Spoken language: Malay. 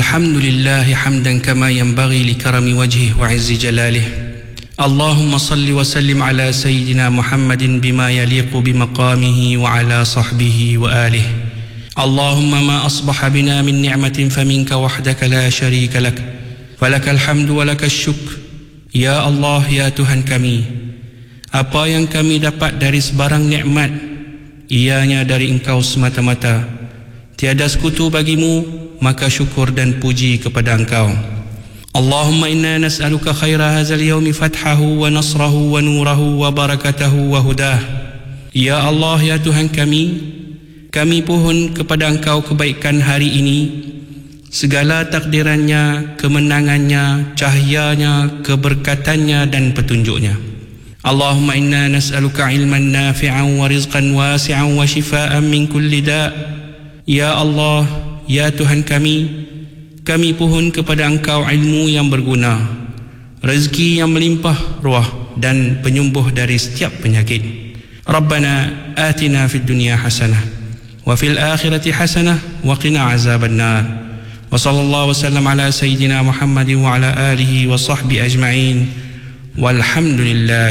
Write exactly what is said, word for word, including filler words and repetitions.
الحمد لله حمدا كما ينبغي لكرم وجهه وعز جلاله. اللهم صل وسلم على سيدنا محمد بما يليق بمقامه وعلى صحبه وآله. اللهم ما أصبح بنا من نعمة فمنك وحدك لا شريك لك، فلك الحمد ولك الشكر. Ya Allah, ya Tuhan kami, apa yang kami dapat dari sebarang nikmat, ianya dari Engkau semata-mata. Tiada sekutu bagimu, maka syukur dan puji kepada Engkau. Allahumma inna nas'aluka khaira hadzal yawmi fathahu wa nasrahu wa nurahu wa barakatahu wa hudah. Ya Allah, ya Tuhan kami, kami pohon kepada Engkau kebaikan hari ini, segala takdirannya, kemenangannya, cahayanya, keberkatannya dan petunjuknya. Allahumma inna nas'aluka ilman nafi'an wa rizqan wasi'an wa shifaan min kulli da'. Ya Allah, ya Tuhan kami, kami pohon kepada Engkau ilmu yang berguna, rezeki yang melimpah ruah dan penyembuh dari setiap penyakit. Rabbana atina fid dunya hasanah wa fil akhirati hasanah wa qina azaban nar. Wa sallallahu wasallam ala sayyidina Muhammadin wa ala alihi wa sahbihi ajma'in. Walhamdulillah.